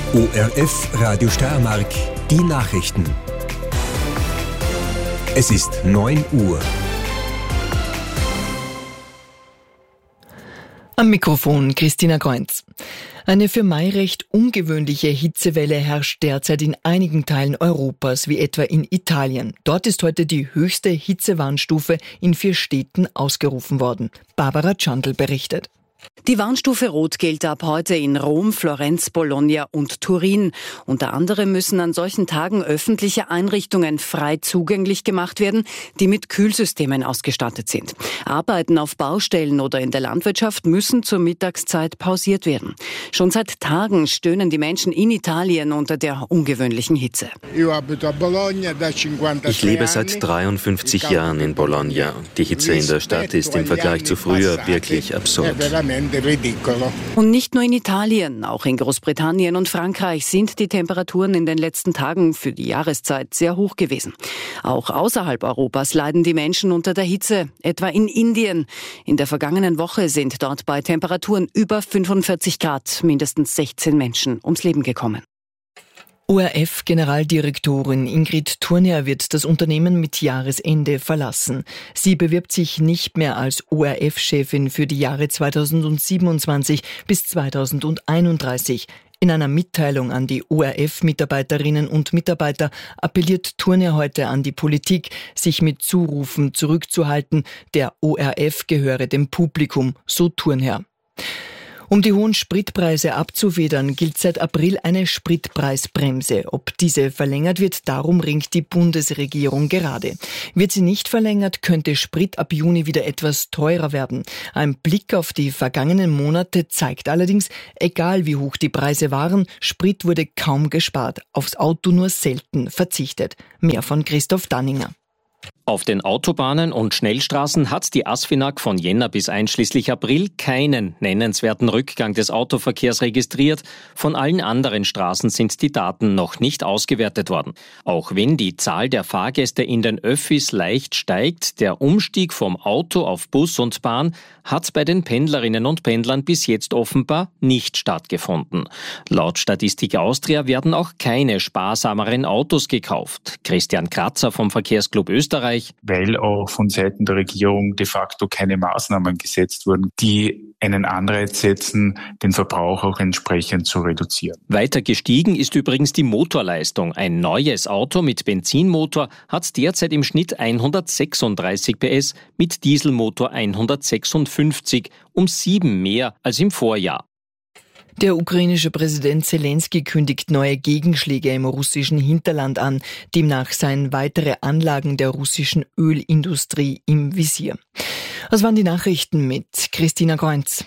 ORF Radio Steiermark, die Nachrichten. Es ist 9 Uhr. Am Mikrofon Christina Goinz. Eine für Mai recht ungewöhnliche Hitzewelle herrscht derzeit in einigen Teilen Europas, wie etwa in Italien. Dort ist heute die höchste Hitzewarnstufe in 4 Städten ausgerufen worden. Barbara Tschandl berichtet. Die Warnstufe Rot gilt ab heute in Rom, Florenz, Bologna und Turin. Unter anderem müssen an solchen Tagen öffentliche Einrichtungen frei zugänglich gemacht werden, die mit Kühlsystemen ausgestattet sind. Arbeiten auf Baustellen oder in der Landwirtschaft müssen zur Mittagszeit pausiert werden. Schon seit Tagen stöhnen die Menschen in Italien unter der ungewöhnlichen Hitze. Ich lebe seit 53 Jahren in Bologna. Die Hitze in der Stadt ist im Vergleich zu früher wirklich absurd. Und nicht nur in Italien, auch in Großbritannien und Frankreich sind die Temperaturen in den letzten Tagen für die Jahreszeit sehr hoch gewesen. Auch außerhalb Europas leiden die Menschen unter der Hitze, etwa in Indien. In der vergangenen Woche sind dort bei Temperaturen über 45 Grad mindestens 16 Menschen ums Leben gekommen. ORF-Generaldirektorin Ingrid Thurnherr wird das Unternehmen mit Jahresende verlassen. Sie bewirbt sich nicht mehr als ORF-Chefin für die Jahre 2027 bis 2031. In einer Mitteilung an die ORF-Mitarbeiterinnen und Mitarbeiter appelliert Thurnherr heute an die Politik, sich mit Zurufen zurückzuhalten. Der ORF gehöre dem Publikum, so Thurnherr. Um die hohen Spritpreise abzufedern, gilt seit April eine Spritpreisbremse. Ob diese verlängert wird, darum ringt die Bundesregierung gerade. Wird sie nicht verlängert, könnte Sprit ab Juni wieder etwas teurer werden. Ein Blick auf die vergangenen Monate zeigt allerdings, egal wie hoch die Preise waren, Sprit wurde kaum gespart, aufs Auto nur selten verzichtet. Mehr von Christoph Danninger. Auf den Autobahnen und Schnellstraßen hat die ASFINAG von Jänner bis einschließlich April keinen nennenswerten Rückgang des Autoverkehrs registriert. Von allen anderen Straßen sind die Daten noch nicht ausgewertet worden. Auch wenn die Zahl der Fahrgäste in den Öffis leicht steigt, der Umstieg vom Auto auf Bus und Bahn hat bei den Pendlerinnen und Pendlern bis jetzt offenbar nicht stattgefunden. Laut Statistik Austria werden auch keine sparsameren Autos gekauft. Christian Kratzer vom Verkehrsclub Österreich. Weil auch von Seiten der Regierung de facto keine Maßnahmen gesetzt wurden, die einen Anreiz setzen, den Verbrauch auch entsprechend zu reduzieren. Weiter gestiegen ist übrigens die Motorleistung. Ein neues Auto mit Benzinmotor hat derzeit im Schnitt 136 PS, mit Dieselmotor 156, um 7 mehr als im Vorjahr. Der ukrainische Präsident Zelensky kündigt neue Gegenschläge im russischen Hinterland an. Demnach seien weitere Anlagen der russischen Ölindustrie im Visier. Das waren die Nachrichten mit Christina Goinz.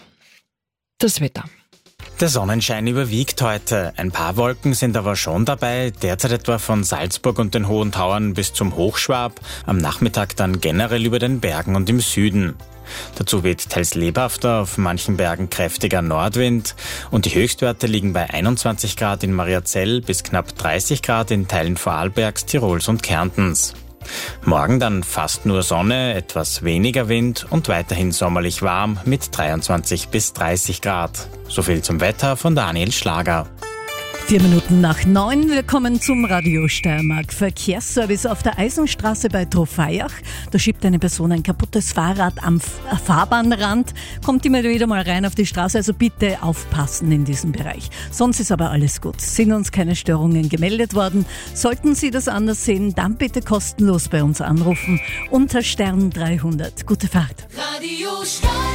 Das Wetter. Der Sonnenschein überwiegt heute. Ein paar Wolken sind aber schon dabei, derzeit etwa von Salzburg und den Hohen Tauern bis zum Hochschwab, am Nachmittag dann generell über den Bergen und im Süden. Dazu weht teils lebhafter, auf manchen Bergen kräftiger Nordwind und die Höchstwerte liegen bei 21 Grad in Mariazell bis knapp 30 Grad in Teilen Vorarlbergs, Tirols und Kärntens. Morgen dann fast nur Sonne, etwas weniger Wind und weiterhin sommerlich warm mit 23 bis 30 Grad. So viel zum Wetter von Daniel Schlager. 4 Minuten nach 9, wir kommen zum Radio Steiermark. Verkehrsservice auf der Eisenstraße bei Trofeiach. Da schiebt eine Person ein kaputtes Fahrrad am Fahrbahnrand, kommt immer wieder mal rein auf die Straße, also bitte aufpassen in diesem Bereich. Sonst ist aber alles gut. Sind uns keine Störungen gemeldet worden. Sollten Sie das anders sehen, dann bitte kostenlos bei uns anrufen unter Stern 300. Gute Fahrt. Radio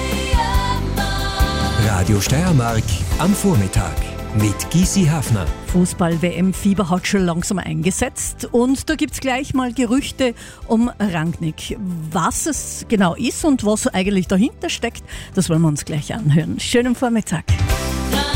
Steiermark am Vormittag. Mit Gysi Hafner. Fußball-WM-Fieber hat schon langsam eingesetzt und da gibt's gleich mal Gerüchte um Rangnick. Was es genau ist und was eigentlich dahinter steckt, das wollen wir uns gleich anhören. Schönen Vormittag.